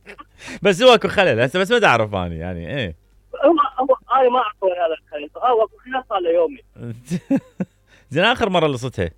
بس هو اكو خلل هسه، بس ما اعرف اني يعني ايه. هو انا ما اعرف هذا الخليط، هو اكو خلال صار له يومي. زين اخر مره لصتها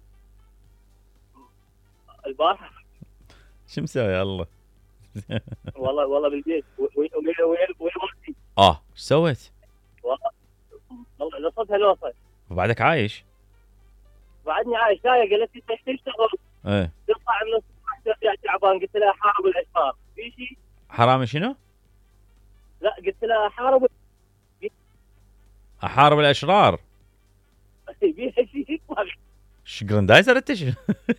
البارحه. شو مسوي الله؟ والله بالبيت وين مرتي. ايش سويت؟ والله لصتها لوصه. وبعدك عايش؟ بعدني عايش. لا قالت لي تشتغل ايه تطلع من الصبح ترجع تعبان. قلت لها حارب الاشرار في شيء. حرامي شنو؟ لا قلت لها حارب احارب الاشرار. في شيء. شو جراندايزر انت شو؟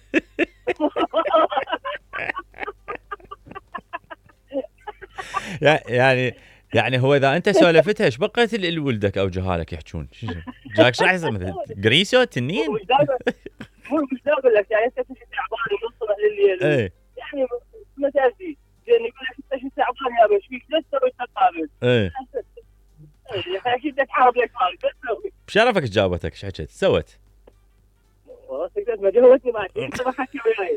يعني هو اذا انت سولفتها ايش بقيت لولدك او جهالك يحجون؟ جاك شو احسن مثل جريسو تنين؟ مش دائما لك يعني انت تشي تعبان ومنصبح لليل. ايه يعني ما تأذي زين يقول لك انت شو تعبان يا باش فيك لسه بتقابل. ايه يا اخي بدك تحارب لك مال بس تسوي. بشرفك جاوبتك ايش حكيت سوت؟ والله سكت ما جاوبتني معك انت ما حكي وياي.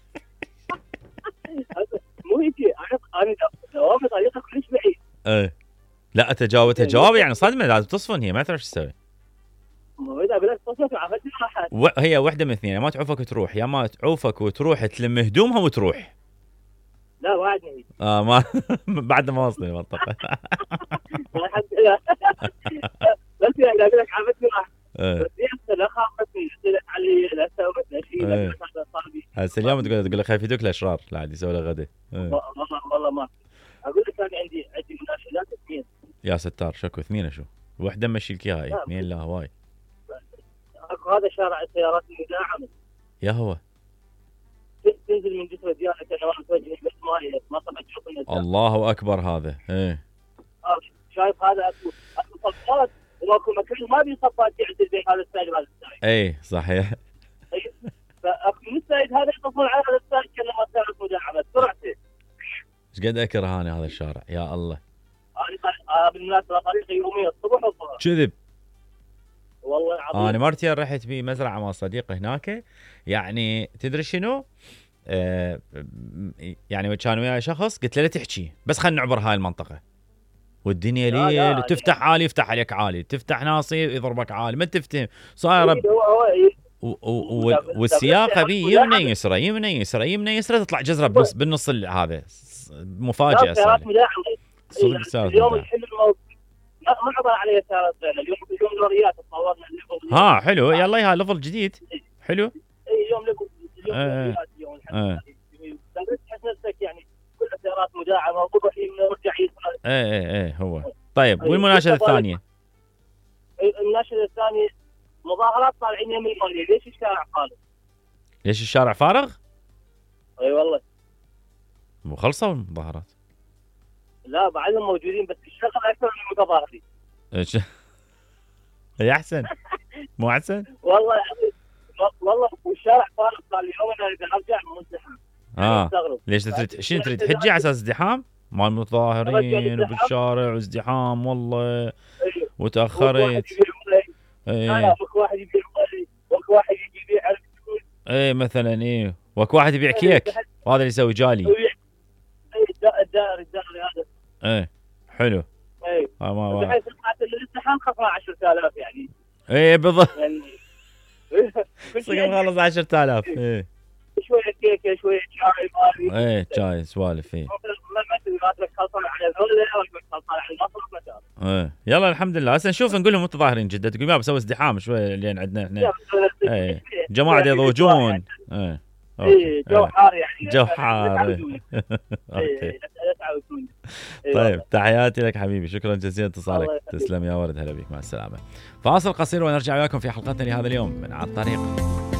مو هيك انا جوابي طريقه كلش بعيد. ايه لا تجاوبتها جواب يعني صدمه لازم تصفن، هي ما تعرف شو تسوي. ما اذا بلشت تصف عرفت راحت. هي واحده من اثنين، يا ما تعوفك وتروح يا ما تعوفك وتروح تلم هدومها وتروح. لا وعدني. ما بعد ما وصلنا المنطقه. الحمد لله. بس يعني اقول لك عرفتني راحت. ايه بس هي لا خافتني قلت لك علي لا سويت لا شيء لا هذا صاحبي. هسه اليوم تقول لك خايف يدوك الاشرار لا عاد يسوي له غدا. والله ما اقول لك انا عندي مناشدات اثنين. يا ستار شكو اثنين شو؟ وحده مشي لك اياها اثنين لا هواي. اكو هذا شارع السيارات المدعمه. يا هو تنزل من جسر ديانه كان واحد وجهي بس ما طلعت تشوف الناس. الله اكبر هذا ايه. شايف هذا اكو صفات واكو مكان ما بي صفات يعدل بين هذا السايد وهذا السايد. ايه صحيح. فاكو من السايد هذا يطفون على هذا السايد كانما سيارات مدعمه بسرعته. ايش قد اكره انا هذا الشارع يا الله. انا بالمناسبه طريقي يوميا الصبح والظهر. كذب والله العظيم. انا مرتين رحت بمزرعه مع صديقي هناك، يعني تدري شنو؟ يعني كان وياي شخص قلت له لا تحكي بس خلينا نعبر هاي المنطقه، والدنيا ليل تفتح عالي يفتح عليك عالي، تفتح ناصي يضربك عالي، ما تفتهم صايره. والسياقه بي يمنى يسرى يمنى يسرى يمنى يسرى تطلع جزره بالنص هذا مفاجاه صار. اليوم الحلو ما عبر عليه سيارات اليوم لوريات صورنا الليفل. ها حلو يلا يا ليفل جديد حلو. اي اليوم ليفل لوريات اليوم الحمد لله. تحس نفسك يعني كل سيارات مداعمه وضبح يمنى ورجع يسرى. ايه هو. طيب والمناشده الثانيه؟ المناشده الثانيه مظاهرات طالعين يمين يمين. ليش الشارع فارغ؟ ليش الشارع فارغ؟ اي والله مو خلصوا المظاهرات. لا بعدهم موجودين بس الشغل اكثر من المتظاهرين. ايش هي احسن مو احسن والله والشارع فارغ صار لي يوم انا اذا ارجع مزدحم. ليش تريد تحجي على اساس ازدحام مال المتظاهرين وبالشارع وازدحام والله وتاخرت. لا اكو واحد يبيع واكو واحد يجي يبيع على الفلوس. ايه مثلا ايه واكو واحد يبيع كيك وهذا اللي يسوي جالي. الدائري هذا. ايه حلو. ايه ما بحيث طلعت الازدحام خسران 10,000 يعني. ايه بالضبط يعني خلص 10,000. ايه شويه كيكه شويه شاي مالي. ايه شاي سوالف. ايه ما تبي خلصان على العله ولا خلصان على المصرف مثلا. ايه يلا الحمد لله. هسه نشوف نقول لهم متظاهرين جده تقول ما بسوي ازدحام شويه لين عندنا احنا. ايه جماعه يضوجون. ايه جو حار يعني. جو حار. اوكي طيب تحياتي لك حبيبي شكرا جزيلا اتصالك. تسلم يا ورد هلا بك مع السلامه. فاصل قصير ونرجع وياكم في حلقتنا لهذا اليوم من على الطريق.